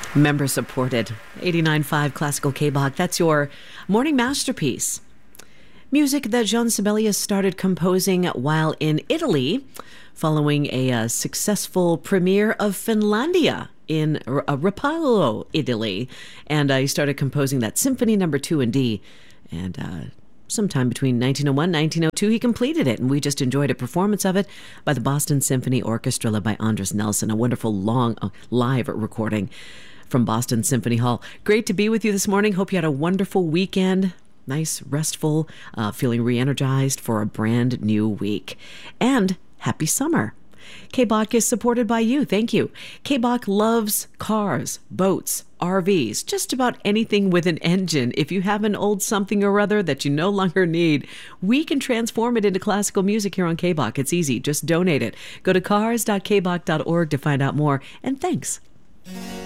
Member supported. 89.5 Classical K-Bach. That's your morning masterpiece. Music that Jean Sibelius started composing while in Italy, following a successful premiere of Finlandia in Rapallo, Italy. And he started composing that Symphony No. 2 in D. And sometime between 1901 and 1902, he completed it. And we just enjoyed a performance of it by the Boston Symphony Orchestra led by Andres Nelson. A wonderful long live recording from Boston Symphony Hall. Great to be with you this morning. Hope you had a wonderful weekend. Nice, restful, feeling re-energized for a brand new week. And happy summer. K-Bach is supported by you. Thank you. K-Bach loves cars, boats, RVs, just about anything with an engine. If you have an old something or other that you no longer need, we can transform it into classical music here on K-Bach. It's easy. Just donate it. Go to cars.kbach.org to find out more. And thanks.